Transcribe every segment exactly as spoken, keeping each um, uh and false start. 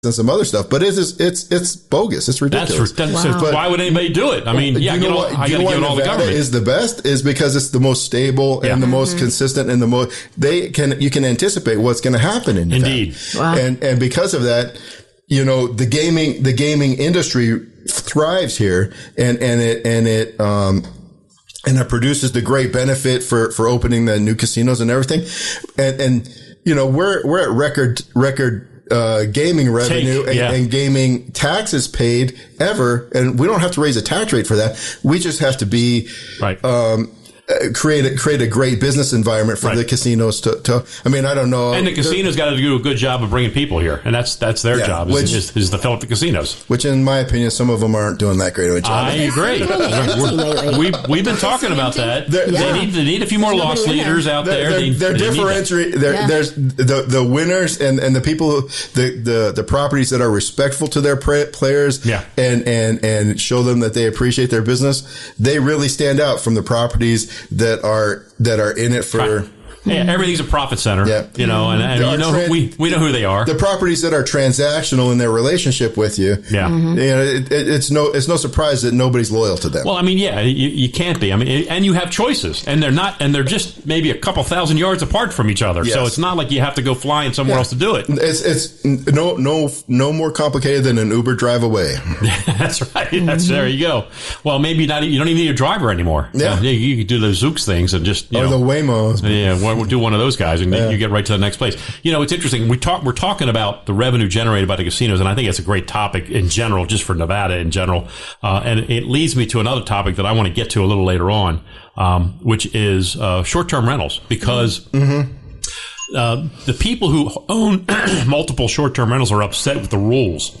and some other stuff, but it's it's it's bogus. It's ridiculous. That's, wow. so why would anybody do it? I mean, yeah, you know get all, what, I you got to know give it all the Nevada government. is the best is because it's the most stable Yeah. and the Mm-hmm. most consistent and the most they can you can anticipate what's going to happen in Nevada. Indeed. Wow. And and because of that, you know, the gaming the gaming industry thrives here, and and it and it um. And it produces the great benefit for, for opening the new casinos and everything. And, and, you know, we're, we're at record, record, uh, gaming revenue Take, yeah. and, and gaming taxes paid ever. And we don't have to raise a tax rate for that. We just have to be, Right. um, create a, create a great business environment for Right. the casinos to, to, I mean, I don't know. And the casinos got to do a good job of bringing people here, and that's that's their Yeah, job is, which- is, is to fill up the casinos. Which in my opinion, some of them aren't doing that great of a job. I agree. We're- we we've been talking about that. They're- They yeah. need they need a few more loss Nobody in leaders there. out They're, there. they're, They, they're they need that. differentiate. They're, Yeah. There's the the winners and, and the people, the, the the properties that are respectful to their pra- players, Yeah. and and and show them that they appreciate their business. They really stand out from the properties that are that are in it for. Right. Yeah, everything's a profit center. Yeah. You know, and, and There you are know tran- who, we we know who they are. The properties that are transactional in their relationship with you. Yeah. You know, it, it, it's no it's no surprise that nobody's loyal to them. Well, I mean, yeah, you, you can't be. I mean, and you have choices, and they're not, and they're just maybe a couple thousand yards apart from each other. Yes. So it's not like you have to go flying somewhere Yeah. else to do it. It's it's no no no more complicated than an Uber drive away. That's right. That's there you go. Well, maybe not. You don't even need a driver anymore. Yeah. you, you can do those Zooks things and just you Or know. the Waymos. Yeah, well, we'll do one of those guys, and Yeah. you get right to the next place. You know, it's interesting. We talk. We're talking about the revenue generated by the casinos, and I think it's a great topic in general, just for Nevada in general. Uh, and it leads me to another topic that I want to get to a little later on, um, which is uh, short-term rentals, because. Mm-hmm. Uh, the people who own multiple short-term rentals are upset with the rules.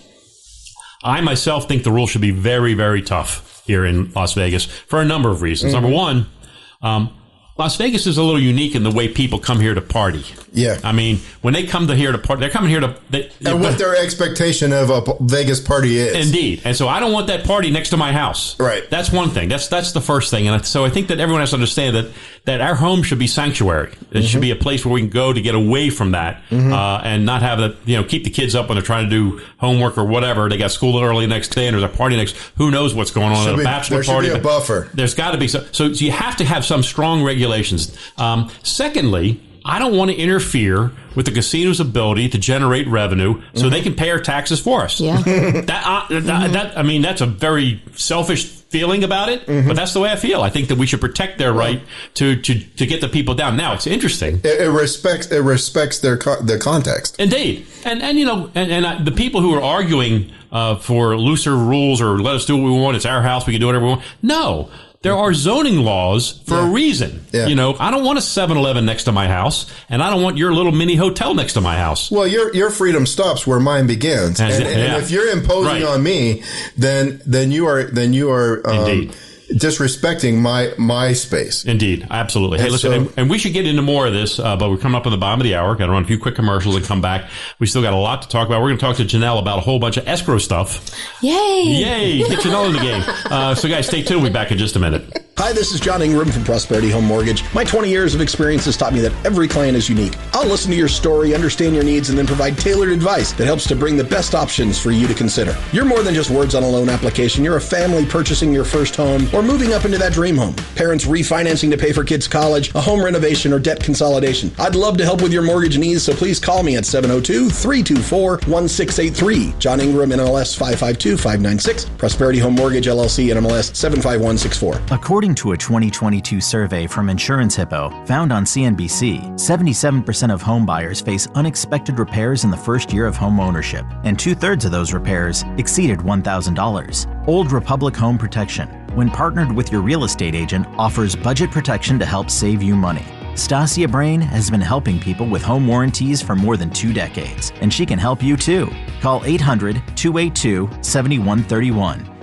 I myself think the rules should be very, very tough here in Las Vegas for a number of reasons. Mm-hmm. Number one, um, Las Vegas is a little unique in the way people come here to party. Yeah. I mean, when they come to here to party, they're coming here to... They, And what their expectation of a Vegas party is. Indeed. And so I don't want that party next to my house. Right. That's one thing. That's that's the first thing. And so I think that everyone has to understand that, that our home should be sanctuary. It Mm-hmm. should be a place where we can go to get away from that Mm-hmm. uh, and not have the, you know, keep the kids up when they're trying to do homework or whatever. They got school early next day and there's a party next. Who knows what's going on Should at a be- bachelor there should party? be a buffer. There's got to be some. So you have to have some strong regulations. Um, secondly, I don't want to interfere with the casino's ability to generate revenue so they can pay our taxes for us. Yeah. that, uh, that, that, I mean, that's a very selfish feeling about it, but that's the way I feel. I think that we should protect their right to, to, to get the people down. Now, it's interesting. It, it respects it respects their co- the context. Indeed. And, and you know, and, and I, the people who are arguing uh, for looser rules or let us do what we want, it's our house, we can do whatever we want. No. There are zoning laws for Yeah. a reason. Yeah. You know, I don't want a seven eleven next to my house, and I don't want your little mini hotel next to my house. Well, your your freedom stops where mine begins, and, That's it, and yeah. if you're imposing Right. on me, then then you are then you are um, Indeed. disrespecting my my space. Indeed, absolutely. Hey, And listen, so- and, and we should get into more of this, uh, but we're coming up on the bottom of the hour. Got to run a few quick commercials and come back. We still got a lot to talk about. We're going to talk to Janelle about a whole bunch of escrow stuff. Yay. Yay! Get Janelle in the game. Uh, so, guys, stay tuned. We'll be back in just a minute. Hi, this is John Ingram from Prosperity Home Mortgage. My twenty years of experience has taught me that every client is unique. I'll listen to your story, understand your needs, and then provide tailored advice that helps to bring the best options for you to consider. You're more than just words on a loan application. You're a family purchasing your first home or moving up into that dream home. Parents refinancing to pay for kids' college, a home renovation, or debt consolidation. I'd love to help with your mortgage needs, so please call me at seven oh two, three two four, one six eight three. John Ingram, N M L S five five two, five nine six. Prosperity Home Mortgage, L L C, N M L S seven five one six four. According to a twenty twenty-two survey from Insurance Hippo found on C N B C, seventy-seven percent of home buyers face unexpected repairs in the first year of home ownership, and two-thirds of those repairs exceeded one thousand dollars. Old Republic Home Protection, when partnered with your real estate agent, offers budget protection to help save you money. Stasia Brain has been helping people with home warranties for more than two decades, and she can help you too. Call eight hundred, two eight two, seven one three one.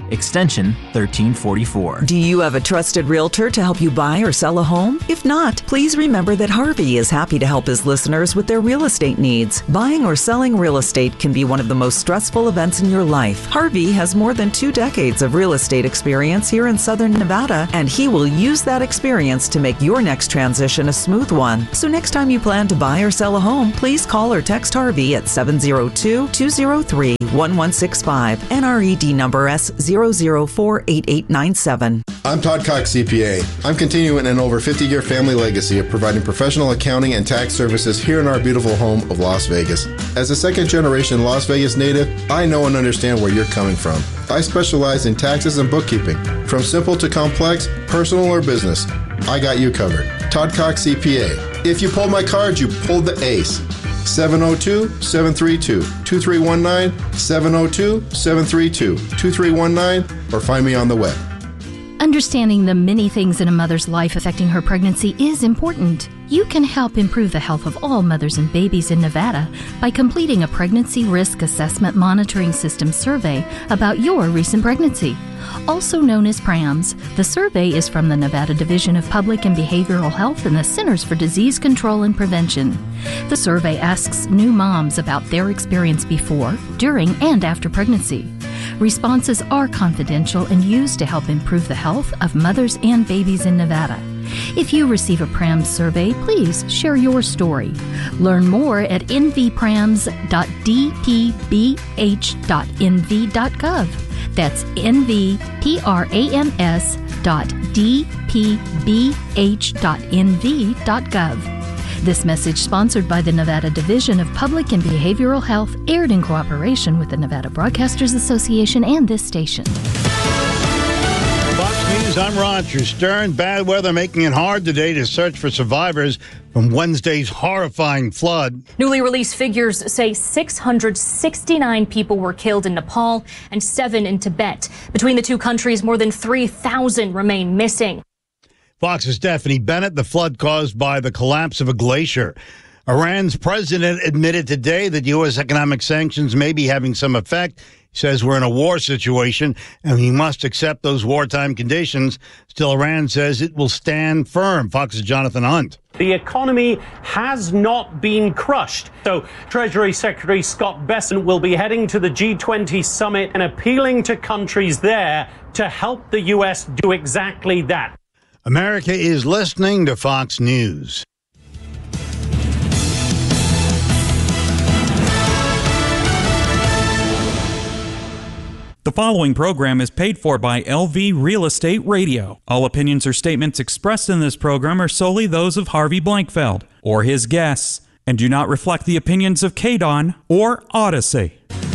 extension thirteen forty-four. Do you have a trusted realtor to help you buy or sell a home? If not, please remember that Harvey is happy to help his listeners with their real estate needs. Buying or selling real estate can be one of the most stressful events in your life. Harvey has more than two decades of real estate experience here in Southern Nevada, and he will use that experience to make your next transition a smooth one. So next time you plan to buy or sell a home, please call or text Harvey at seven zero two, two zero three, one one six five, N R E D number S zero zero four eight eight nine seven. I'm Todd Cox, C P A. I'm continuing an over fifty-year family legacy of providing professional accounting and tax services here in our beautiful home of Las Vegas. As a second-generation Las Vegas native, I know and understand where you're coming from. I specialize in taxes and bookkeeping. From simple to complex, personal or business, I got you covered. Todd Cox, C P A. If you pulled my card, you pulled the ace. seven oh two, seven three two, two three one nine, seven oh two, seven three two, two three one nine, or find me on the web. Understanding the many things in a mother's life affecting her pregnancy is important. You can help improve the health of all mothers and babies in Nevada by completing a Pregnancy Risk Assessment Monitoring System survey about your recent pregnancy. Also known as PRAMS, the survey is from the Nevada Division of Public and Behavioral Health and the Centers for Disease Control and Prevention. The survey asks new moms about their experience before, during, and after pregnancy. Responses are confidential and used to help improve the health of mothers and babies in Nevada. If you receive a PRAMS survey, please share your story. Learn more at n v prams dot d p b h dot n v dot gov. That's n v prams dot d p b h dot n v dot gov. This message sponsored by the Nevada Division of Public and Behavioral Health, aired in cooperation with the Nevada Broadcasters Association and this station. Fox News, I'm Roger Stern. Bad weather making it hard today to search for survivors from Wednesday's horrifying flood. Newly released figures say six hundred sixty-nine people were killed in Nepal and seven in Tibet. Between the two countries, more than three thousand remain missing. Fox's Stephanie Bennett. The flood caused by the collapse of a glacier. Iran's president admitted today that U S economic sanctions may be having some effect. He says we're in a war situation and we must accept those wartime conditions. Still, Iran says it will stand firm. Fox's Jonathan Hunt. The economy has not been crushed. So Treasury Secretary Scott Bessent will be heading to the G twenty summit and appealing to countries there to help the U S do exactly that. America is listening to Fox News. The following program is paid for by L V Real Estate Radio. All opinions or statements expressed in this program are solely those of Harvey Blankfeld or his guests and do not reflect the opinions of K D O N or Odyssey.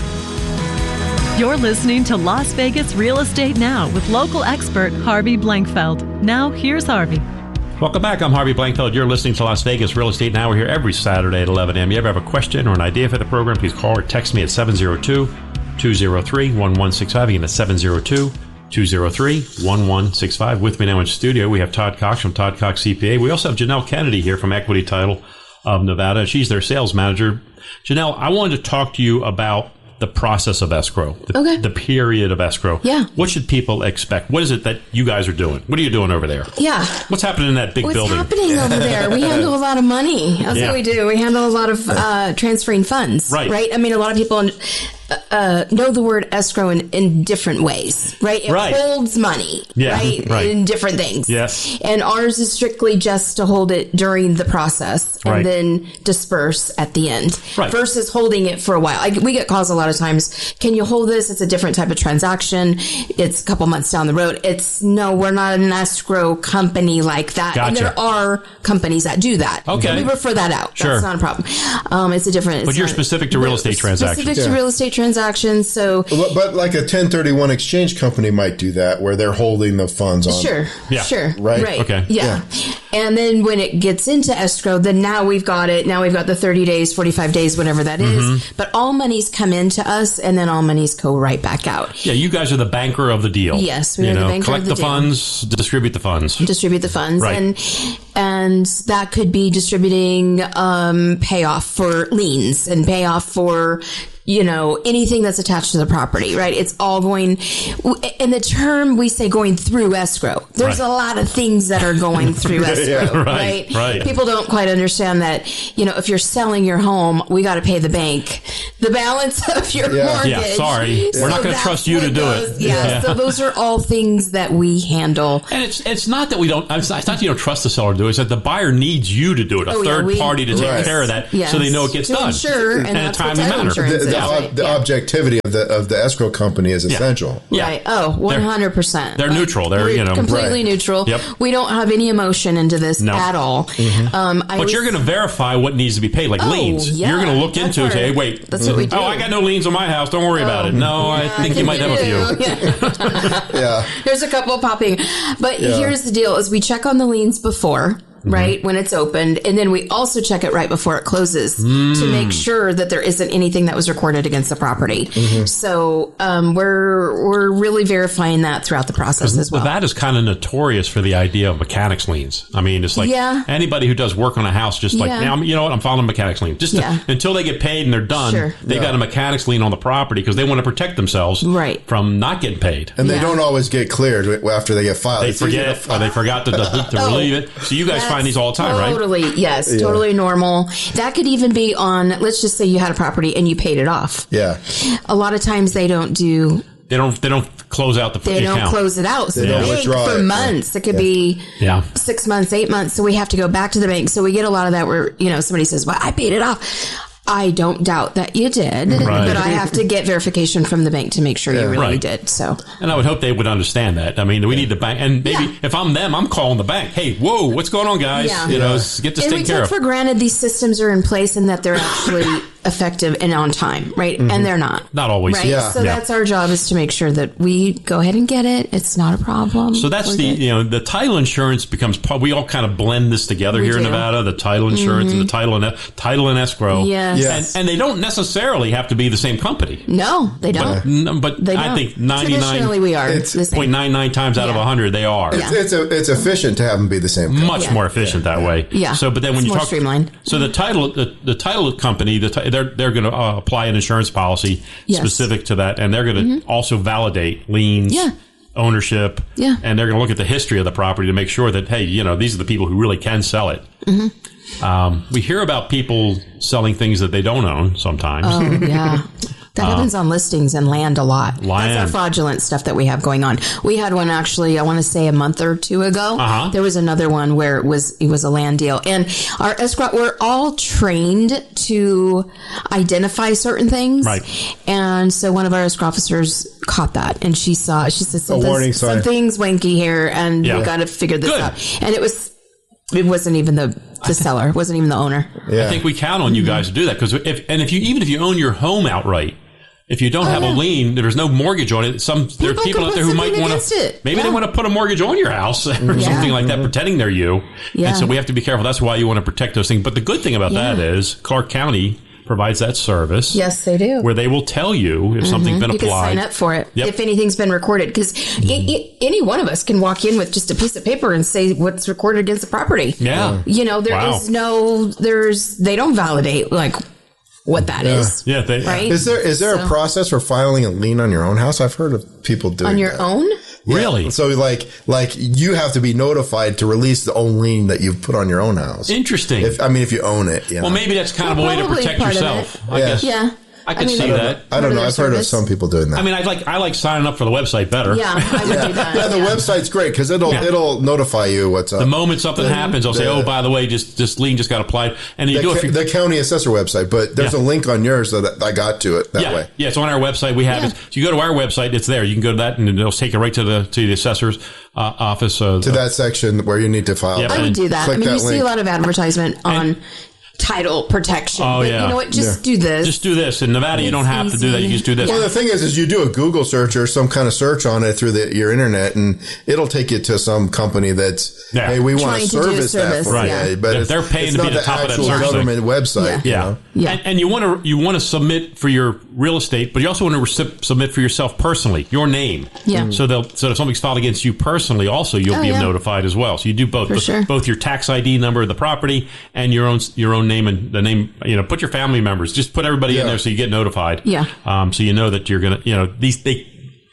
You're listening to Las Vegas Real Estate Now with local expert Harvey Blankfeld. Now, here's Harvey. Welcome back. I'm Harvey Blankfeld. You're listening to Las Vegas Real Estate Now. We're here every Saturday at eleven a.m. You ever have a question or an idea for the program, please call or text me at seven zero two, two zero three, one one six five. Again, that's seven zero two, two zero three, one one six five. With me now in studio, we have Todd Cox from Todd Cox C P A. We also have Janelle Kennedy here from Equity Title of Nevada. She's their sales manager. Janelle, I wanted to talk to you about the process of escrow, the, okay. the period of escrow. Yeah. What should people expect? What is it that you guys are doing? What are you doing over there? Yeah. What's happening in that big What's building? What's happening over there? We handle a lot of money. That's yeah. what we do. We handle a lot of uh, transferring funds. Right. Right. I mean, a lot of people uh, know the word escrow in, in different ways, right? It right. holds money, yeah. right? right? In different things. Yes. And ours is strictly just to hold it during the process and right. then disperse at the end right. versus holding it for a while. I, we get calls a lot of times. Can you hold this? It's a different type of transaction. It's a couple months down the road. It's no, we're not an escrow company like that. Gotcha. And there are companies that do that. Okay. We refer that out. Sure. That's not a problem. Um, it's a different. But you're not, specific to real estate transactions. Specific yeah. to real estate transactions. So, but, but like a ten thirty-one exchange company might do that, where they're holding the funds on. Sure. Yeah. Sure. Right. Right. Okay. Yeah. yeah. And then when it gets into escrow, then now we've got it. Now we've got the thirty days, forty-five days, whatever that is. Mm-hmm. But all monies come into us, and then all monies go right back out. Yeah, you guys are the banker of the deal. Yes, we you are know, the banker collect of the, the deal. funds, distribute the funds. Distribute the funds. Right. And and that could be distributing um, payoff for liens and payoff for you know, anything that's attached to the property, right? It's all going, in the term we say going through escrow. There's right. a lot of things that are going through escrow, yeah, right, right? Right. People don't quite understand that, you know, if you're selling your home, we got to pay the bank the balance of your yeah. mortgage. Yeah, sorry. So we're not going to trust you to do goes, it. Yeah, yeah, so those are all things that we handle. And it's it's not that we don't, it's not that you don't trust the seller to do it, it's that the buyer needs you to do it, a oh, third yeah, we, party to take yes. care of that yes. so they know it gets to done. Insure, and in a timely manner. The, the, yeah. ob, the yeah. objectivity of the of the escrow company is essential. Yeah. Right. Oh, one hundred percent. They're, they're neutral. They're, you know. Completely right. neutral. Yep. We don't have any emotion into this no. at all. Mm-hmm. Um, I but was, you're going to verify what needs to be paid, like oh, liens. Yeah, you're going to look into it, say, hey, wait. That's what we do. Oh, I got no liens on my house. Don't worry oh, about it. No, yeah, I think I you might you have do. a few. Yeah. yeah. There's a couple popping. But yeah. here's the deal is we check on the liens before. Right, mm-hmm. when it's opened. And then we also check it right before it closes mm. to make sure that there isn't anything that was recorded against the property. Mm-hmm. So um, we're we're really verifying that throughout the process as well. That is kind of notorious for the idea of mechanics liens. I mean, it's like yeah. anybody who does work on a house, just like, yeah. now, you know what, I'm filing a mechanics lien. Just to, yeah. until they get paid and they're done, sure. they've yeah. got a mechanics lien on the property because they want to protect themselves right. from not getting paid. And they yeah. don't always get cleared after they get filed. They it's forget to or they forgot to, to, to oh, relieve it. So you guys find these all the time, totally, right? Totally, yes, yeah. totally normal. That could even be on, let's just say you had a property and you paid it off. Yeah. A lot of times they don't do... They don't. They don't close out the. They account. don't close it out. So they the don't bank withdraw for it. months. It could yeah. be yeah. six months, eight months. So we have to go back to the bank. So we get a lot of that where you know somebody says, "Well, I paid it off." I don't doubt that you did, right. but I have to get verification from the bank to make sure yeah. you really right. did. So, and I would hope they would understand that. I mean, we need the bank, and maybe yeah. if I'm them, I'm calling the bank. Hey, whoa, what's going on, guys? Yeah. You know, yeah. get this and taken care of. We take for granted these systems are in place and that they're actually effective and on time, right? Mm-hmm. And they're not. Not always. Right? Yeah. So yeah. that's our job is to make sure that we go ahead and get it. It's not a problem. So that's We're the, good. you know, the title insurance becomes, we all kind of blend this together we here do. in Nevada, the title insurance mm-hmm. and the title and, title and escrow. Yes. yes. And, and they don't necessarily have to be the same company. No, they don't. But, but they I don't. think ninety-nine we are point nine nine times out yeah. of one hundred, they are. It's, yeah. it's, a, it's efficient to have them be the same company. Much yeah. more efficient yeah. that way. Yeah. So, but then when it's you more talk, streamlined. So the title, the, the title company, the t- they're they're going to uh, apply an insurance policy yes. specific to that, and they're going to mm-hmm. also validate liens. Yeah. Ownership, yeah, and they're going to look at the history of the property to make sure that, hey, you know, these are the people who really can sell it. Mm-hmm. Um, we hear about people selling things that they don't own sometimes. Oh, yeah. That happens uh, on listings and land a lot. Land. That's our fraudulent stuff that we have going on. We had one actually, I want to say a month or two ago. Uh-huh. There was another one where it was it was a land deal. And our escrow, we're all trained to identify certain things. Right. And so one of our escrow officers caught that. And she saw, she said, something's, something's wanky here and yeah. we got to figure this Good. out. And it was, it wasn't even the, the seller, it wasn't even the owner. Yeah. I think we count on you guys to do that because if, and if you, even if you own your home outright, if you don't oh, have yeah. a lien, there's no mortgage on it. Some there are people out there who might want to. Maybe yeah. they want to put a mortgage on your house or yeah. something like that, pretending they're you. Yeah. And so we have to be careful. That's why you want to protect those things. But the good thing about yeah. that is Clark County provides that service. Yes, they do. Where they will tell you if mm-hmm. something's been you applied. You can sign up for it yep. if anything's been recorded. Because mm-hmm. any one of us can walk in with just a piece of paper and say what's recorded against the property. Yeah. You know, there wow. is no, there's, they don't validate like what that yeah. is. Yeah. They, right? Is there is there so, a process for filing a lien on your own house? I've heard of people doing on your that. own. Yeah. Really? So like like you have to be notified to release the own lien that you've put on your own house. Interesting. If, I mean, if you own it. You know? Well, maybe that's kind well, of a way to protect yourself. I yeah. guess. Yeah. I could I mean, see I that. I don't know. I've service. heard of some people doing that. I mean, I like I like signing up for the website better. Yeah, I would yeah. do that. Yeah, the yeah. website's great because it'll yeah. it'll notify you what's up. The moment something the, happens, they'll the, say, "Oh, by the way, just this lien just got applied," and you the, do it. Ca- the county assessor website, but there's yeah. a link on yours that I got to it that yeah. way. Yeah, it's on our website. We have yeah. it. So you go to our website, it's there. You can go to that, and it'll take you right to the to the assessor's uh, office. Uh, to that section where you need to file. Yep. I would do that. I mean, you link. see a lot of advertisement on. And, title protection. Oh, but yeah. you know what? Just yeah. do this. Just do this. In Nevada, it's you don't have easy. to do that. You just do this. Well, the thing is, is you do a Google search or some kind of search on it through the, your internet, and it'll take you to some company that's, yeah. hey, we want to service, service that for right. you. But they're paying it's to be not the top of that actual search government website. Yeah, you know? yeah. And, and you want to you want to submit for your real estate, but you also want to recip- submit for yourself personally, your name. Yeah. So they'll so if something's filed against you personally, also you'll oh, be yeah. notified as well. So you do both, for both, sure. both your tax I D number of the property and your own your own own name and the name, you know, put your family members, just put everybody Yeah. in there so you get notified. Yeah. Um, so you know that you're going to, you know, these, they,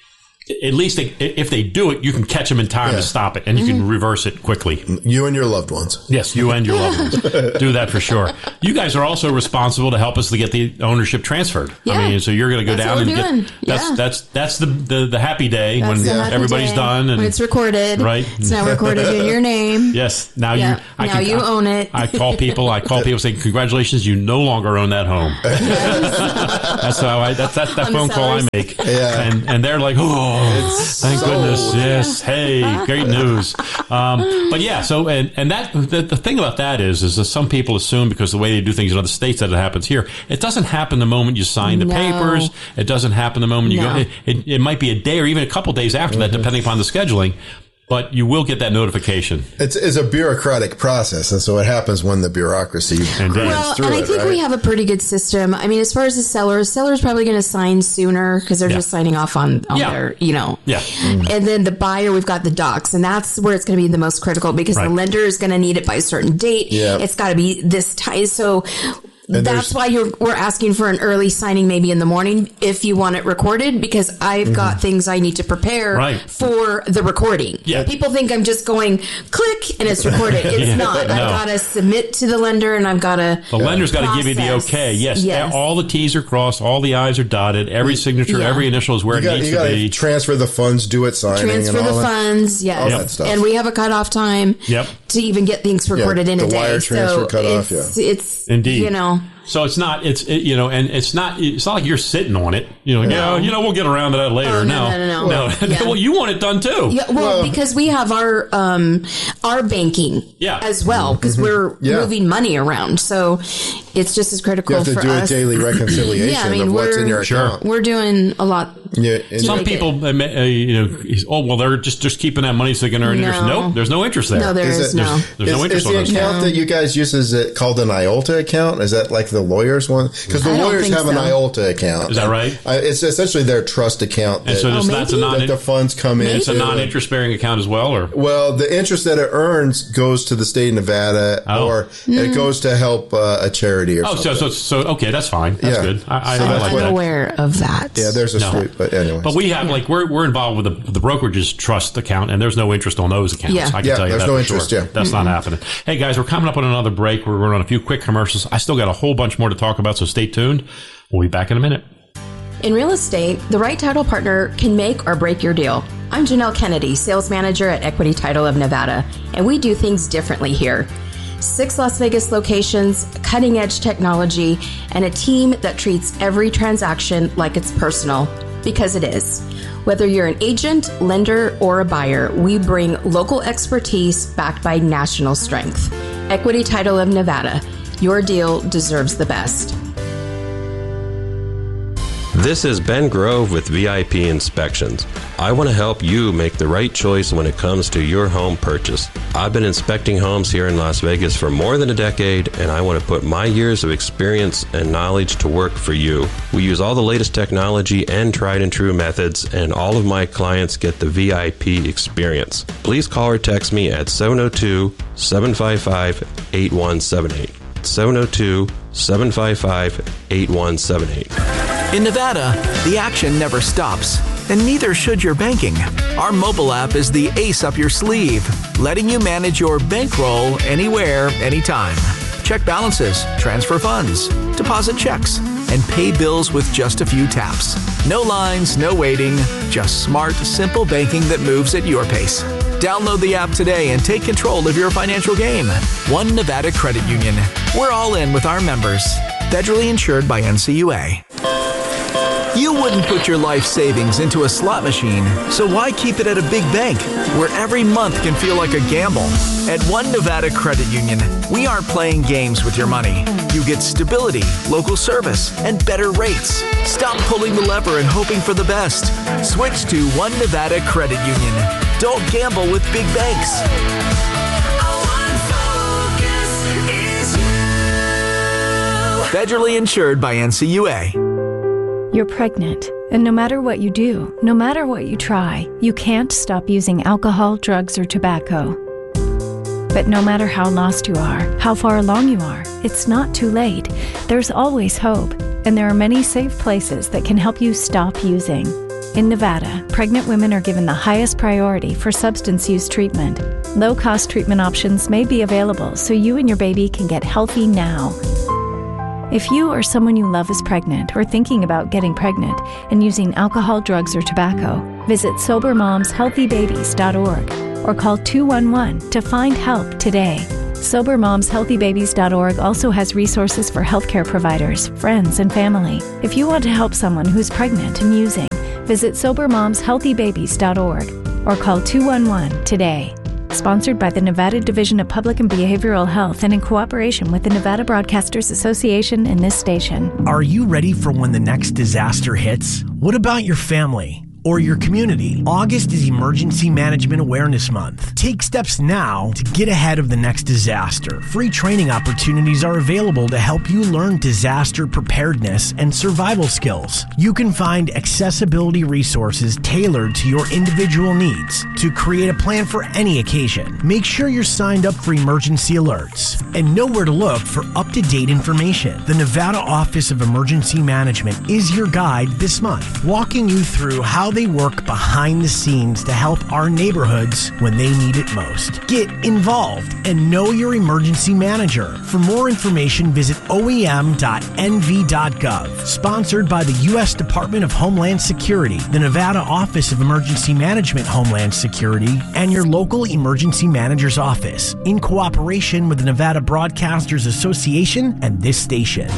at least they, if they do it, you can catch them in time Yeah. to stop it, and you can reverse it quickly. You and your loved ones. Yes, you and your loved ones. Do that for sure. You guys are also responsible to help us to get the ownership transferred. Yeah. I mean, so you're going to go That's down what and we're get doing. that's Yeah. that's that's the the, the happy day That's when the happy everybody's day. done and When it's recorded. Right. It's now recorded in your name. Yes. Now Yeah. you. I Now can, you I, own it. I call people. I call people saying, "Congratulations, you no longer own that home." That's how I. That's that's that On the phone call I sellers. make. Yeah. And and they're like, "Oh, It's thank sold. goodness." Yes. Hey, great news. Um, but yeah. So and and that the, the thing about that is is that some people assume because the way they do things in other states that it happens here. It doesn't happen the moment you sign the No. papers. It doesn't happen the moment you No. go. It, it, it might be a day or even a couple days after that, depending upon the scheduling. But you will get that notification. It's, it's a bureaucratic process, and so it happens when the bureaucracy Indeed. runs Well, through and I it, think right? we have a pretty good system. I mean, as far as the sellers, sellers probably going to sign sooner because they're Yeah. just signing off on, on Yeah. their, you know. Yeah. And then the buyer, we've got the docs, and that's where it's going to be the most critical because Right. the lender is going to need it by a certain date. Yeah. It's got to be this time. So And that's there's- why you're, we're asking for an early signing maybe in the morning if you want it recorded because I've got things I need to prepare Right. for the recording. Yeah. People think I'm just going click and it's recorded. It's Yeah. not. No. I've got to submit to the lender and I've got to. The lender's got to give you the Process. okay. Yes, Yes. all the T's are crossed, all the I's are dotted, every signature, Yeah. every initial is where You it got needs you got to to be. transfer the funds, do it signing, Transfer and all the that. funds, yes. all that stuff. And we have a cutoff time Yep. to even get things recorded in the a day. wire transfer so cutoff, it's, yeah. it's Indeed. you know, So it's not, it's, it, you know, and it's not, it's not like you're sitting on it. You know, No. yeah, you know, we'll get around to that later. Oh, no, no, no, no, no. Yeah. Well, you want it done too. yeah, well, Well- because we have our um our banking Yeah. as well because we're Yeah. moving money around. So it's just as critical You have to for do us. a daily reconciliation Yeah, I mean, of what's in we're- your Sure. account. We're doing a lot. Yeah, and- Some make it- people, uh, uh, you know, oh, well, they're just, just keeping that money so they can earn No. interest. Nope, there's no interest there. No, there Is is it- no. There's, there's no is, interest is the on those. account No. that you guys use, is it called an I O L T A account? Is that like the lawyers one? Because the I don't lawyers think have an so. I O L T A account. Is that right? Uh, it's essentially their trust account. And That, so Oh, this, that's a maybe? non, that the funds come in. it's a non-interest bearing account as well, or? Well, the interest that it earns goes to the state of Nevada, Oh. or it goes to help uh, a charity or Oh, so, something. so, so, okay, that's fine. That's Yeah. good. I, I, So I that's like what- that. I'm aware of that. yeah, there's a No. sweep, but anyway. But we have, like, we're, we're involved with the, the brokerage's trust account, and there's no interest on those accounts. Yeah. I can Yeah, tell you there's that no for interest, sure. yeah. That's not happening. Hey, guys, we're coming up on another break. We're running a few quick commercials. I still got a whole bunch more to talk about, so stay tuned. We'll be back in a minute. In real estate, the right title partner can make or break your deal. I'm Janelle Kennedy, sales manager at Equity Title of Nevada, and we do things differently here. Six Las Vegas locations, cutting edge technology, and a team that treats every transaction like it's personal, because it is. Whether you're an agent, lender, or a buyer, we bring local expertise backed by national strength. Equity Title of Nevada, your deal deserves the best. This is Ben Grove with V I P Inspections. I want to help you make the right choice when it comes to your home purchase. I've been inspecting homes here in Las Vegas for more than a decade, and I want to put my years of experience and knowledge to work for you. We use all the latest technology and tried and true methods, and all of my clients get the V I P experience. Please call or text me at seven oh two, seven five five, eight one seven eight. seven oh two, seven five five, eight one seven eight. In Nevada, the action never stops, and neither should your banking. Our mobile app is the ace up your sleeve, letting you manage your bankroll anywhere, anytime. Check balances, transfer funds, deposit checks, and pay bills with just a few taps. No lines, no waiting, just smart, simple banking that moves at your pace. Download the app today and take control of your financial game. One Nevada Credit Union. We're all in with our members. Federally insured by N C U A. You wouldn't put your life savings into a slot machine, so why keep it at a big bank where every month can feel like a gamble? At One Nevada Credit Union, we aren't playing games with your money. You get stability, local service, and better rates. Stop pulling the lever and hoping for the best. Switch to One Nevada Credit Union. Don't gamble with big banks. Federally insured by N C U A. You're pregnant, and no matter what you do, no matter what you try, you can't stop using alcohol, drugs, or tobacco. But no matter how lost you are, how far along you are, it's not too late. There's always hope, and there are many safe places that can help you stop using. In Nevada, pregnant women are given the highest priority for substance use treatment. Low-cost treatment options may be available so you and your baby can get healthy now. If you or someone you love is pregnant or thinking about getting pregnant and using alcohol, drugs, or tobacco, visit sober moms healthy babies dot org or call two one one to find help today. sober moms healthy babies dot org also has resources for healthcare providers, friends, and family. If you want to help someone who's pregnant and using, visit sober moms healthy babies dot org or call two one one today. Sponsored by the Nevada Division of Public and Behavioral Health and in cooperation with the Nevada Broadcasters Association and this station. Are you ready for when the next disaster hits? What about your family? Or your community? August is Emergency Management Awareness Month. Take steps now to get ahead of the next disaster. Free training opportunities are available to help you learn disaster preparedness and survival skills. You can find accessibility resources tailored to your individual needs to create a plan for any occasion. Make sure you're signed up for emergency alerts and know where to look for up-to-date information. The Nevada Office of Emergency Management is your guide this month, walking you through how they work behind the scenes to help our neighborhoods when they need it most. Get involved and know your emergency manager. For more information, visit O E M dot N V dot gov. Sponsored by the U S Department of Homeland Security, the Nevada Office of Emergency Management Homeland Security, and your local emergency manager's office, in cooperation with the Nevada Broadcasters Association and this station.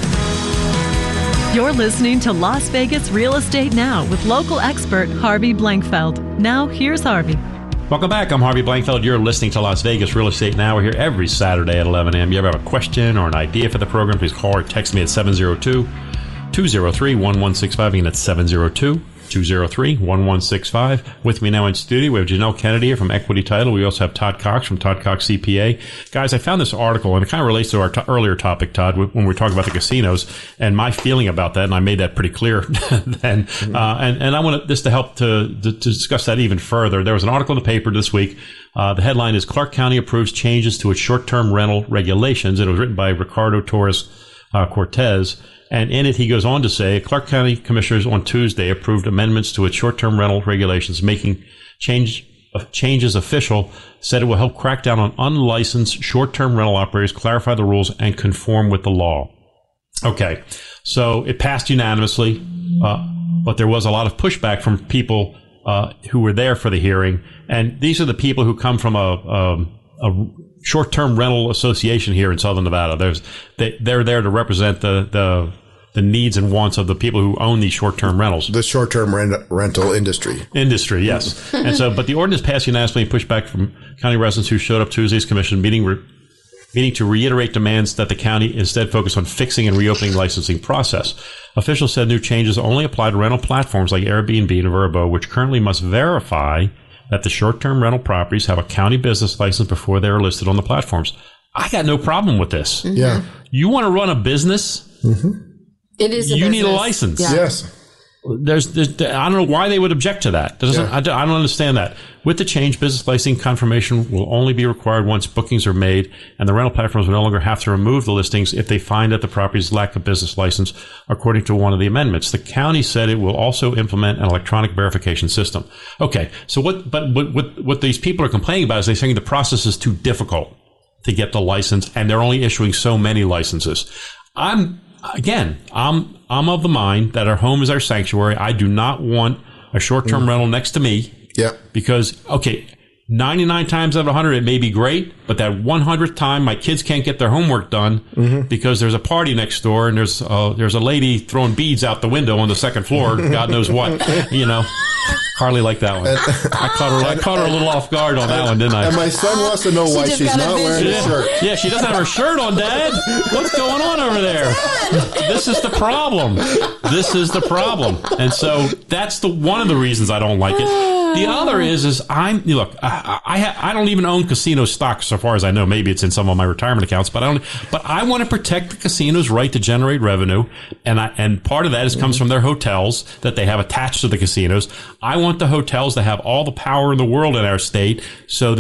You're listening to Las Vegas Real Estate Now with local expert Harvey Blankfeld. Now, here's Harvey. Welcome back. I'm Harvey Blankfeld. You're listening to Las Vegas Real Estate Now. We're here every Saturday at eleven a.m. You ever have a question or an idea for the program, please call or text me at seven oh two, two oh three, one one six five. Again, that's seven oh two, two oh three, one one six five. With me now in studio, we have Janelle Kennedy here from Equity Title. We also have Todd Cox from Todd Cox C P A. Guys, I found this article, and it kind of relates to our t- earlier topic, Todd, when we were talking about the casinos, and my feeling about that, and I made that pretty clear then. Mm-hmm. Uh, and, and I want this to help to, to, to discuss that even further. There was an article in the paper this week. Uh, the headline is Clark County approves changes to its short-term rental regulations. It was written by Ricardo Torres uh, Cortez. And in it, he goes on to say, Clark County Commissioners on Tuesday approved amendments to its short-term rental regulations, making change, uh, changes official, said it will help crack down on unlicensed short-term rental operators, clarify the rules, and conform with the law. Okay, so it passed unanimously, uh, but there was a lot of pushback from people uh, who were there for the hearing. And these are the people who come from a... a, a short-term rental association here in Southern Nevada. There's they, they're there to represent the, the the needs and wants of the people who own these short-term rentals. The short-term rent, rental industry. Industry, yes. And so, but the ordinance passed unanimously and pushed back from county residents who showed up Tuesday's commission meeting, re, meeting to reiterate demands that the county instead focus on fixing and reopening the licensing process. Officials said new changes only apply to rental platforms like Airbnb and Vrbo, which currently must verify that the short-term rental properties have a county business license before they are listed on the platforms. I got no problem with this. Mm-hmm. Yeah. You want to run a business? Mm-hmm. It is a You business. need a license. Yeah. Yes. There's, there's, I don't know why they would object to that. Doesn't, Yeah. I, don't- I don't understand that. With the change, business licensing confirmation will only be required once bookings are made, and the rental platforms will no longer have to remove the listings if they find that the properties lack a business license, according to one of the amendments. The county said it will also implement an electronic verification system. Okay, so what? But what, what, what these people are complaining about is they're saying the process is too difficult to get the license, and they're only issuing so many licenses. I'm again, I'm I'm of the mind that our home is our sanctuary. I do not want a short-term mm. rental next to me. Yeah. Because, okay, ninety-nine times out of one hundred, it may be great, but that one hundredth time, my kids can't get their homework done mm-hmm. because there's a party next door and there's uh, there's a lady throwing beads out the window on the second floor. God knows what, you know. Carly liked that one. And, I caught her. I caught her a little off guard on that and, one, didn't I? And my son wants to know why she she's not wearing yeah. a shirt. Yeah, she doesn't have her shirt on, Dad. What's going on over there? This is the problem. This is the problem, and so that's the one of the reasons I don't like it. The other is, is I'm look. I I, ha, I don't even own casino stocks, so far as I know. Maybe it's in some of my retirement accounts, but I don't. But I want to protect the casino's right to generate revenue, and I and part of that is comes from their hotels that they have attached to the casinos. I want the hotels to have all the power in the world in our state, so that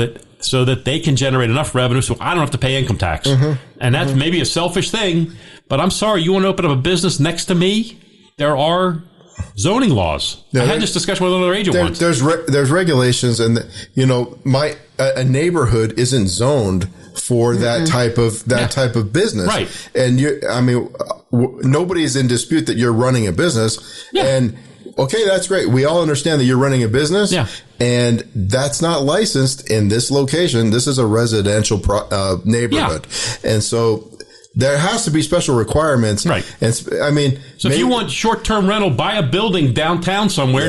so that they can generate enough revenue so I don't have to pay income tax. Mm-hmm. And that's mm-hmm. maybe a selfish thing, but I'm sorry, you want to open up a business next to me? There are zoning laws. Yeah, I had this discussion with another agent there, once. There's re- there's regulations, and you know, my a, a neighborhood isn't zoned for that mm-hmm. type of that yeah. type of business, right? And you, I mean, w- nobody's in dispute that you're running a business, yeah. and okay, that's great. We all understand that you're running a business, yeah. and that's not licensed in this location. This is a residential pro- uh, neighborhood, yeah. and so. There has to be special requirements. Right. And I mean, so maybe, if you want short-term rental, buy a building downtown somewhere,